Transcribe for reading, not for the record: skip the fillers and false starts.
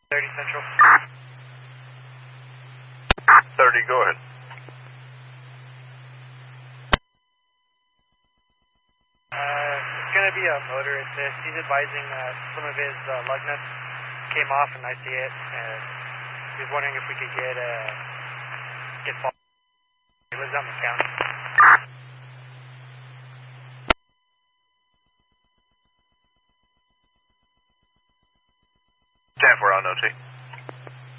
30 Central. 30, go ahead. It's going to be a motor assist. He's advising that some of his lug nuts came off, and I see it. And he was wondering if we could get Paul. He lives out in the county. 10-4 on OT.